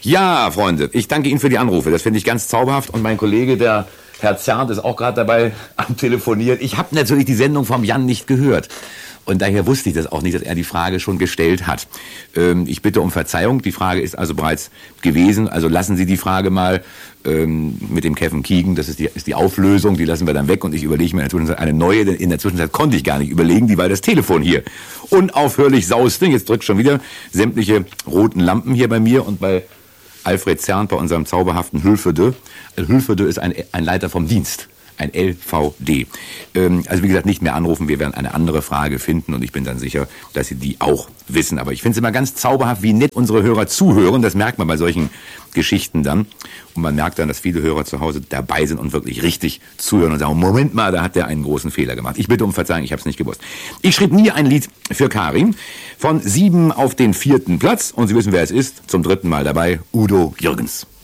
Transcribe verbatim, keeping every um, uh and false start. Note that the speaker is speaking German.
Ja, Freunde, ich danke Ihnen für die Anrufe. Das finde ich ganz zauberhaft. Und mein Kollege, der Herr Zernt, ist auch gerade dabei am Telefonieren. Ich habe natürlich die Sendung vom Jan nicht gehört. Und daher wusste ich das auch nicht, dass er die Frage schon gestellt hat. Ähm, ich bitte um Verzeihung. Die Frage ist also bereits gewesen. Also lassen Sie die Frage mal ähm, mit dem Kevin Keegan. Das ist die, ist die Auflösung. Die lassen wir dann weg. Und ich überlege mir in der Zwischenzeit eine neue. Denn in der Zwischenzeit konnte ich gar nicht überlegen, die, weil das Telefon hier unaufhörlich sauste. Jetzt drückt schon wieder sämtliche roten Lampen hier bei mir und bei Alfred Zernt, bei unserem zauberhaften Hülfede. Hülfede ist ein, ein Leiter vom Dienst. Ein L V D. Ähm, also wie gesagt, nicht mehr anrufen, wir werden eine andere Frage finden und ich bin dann sicher, dass Sie die auch wissen. Aber ich finde es immer ganz zauberhaft, wie nett unsere Hörer zuhören. Das merkt man bei solchen Geschichten dann. Und man merkt dann, dass viele Hörer zu Hause dabei sind und wirklich richtig zuhören und sagen, Moment mal, da hat der einen großen Fehler gemacht. Ich bitte um Verzeihung, ich habe es nicht gewusst. Ich schrieb nie ein Lied für Karin. Von sieben auf den vierten Platz. Und Sie wissen, wer es ist. Zum dritten Mal dabei, Udo Jürgens.